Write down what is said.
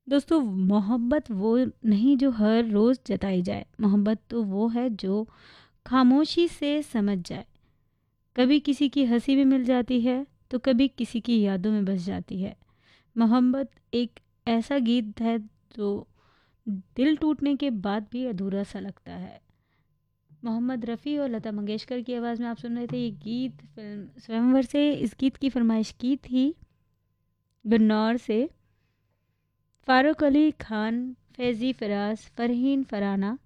दोस्तों, मोहब्बत वो नहीं जो हर रोज़ जताई जाए। मोहब्बत तो वो है जो खामोशी से समझ जाए। कभी किसी की हंसी में मिल जाती है, तो कभी किसी की यादों में बस जाती है। मोहब्बत एक ऐसा गीत है जो दिल टूटने के बाद भी अधूरा सा लगता है। मोहम्मद रफ़ी और लता मंगेशकर की आवाज़ में आप सुन रहे थे ये गीत फिल्म स्वयंवर से। इस गीत की फरमाइश की थी गुन्नौर से फारूक अली खान, फैज़ी फ़राज, फ़रहीन फ़राना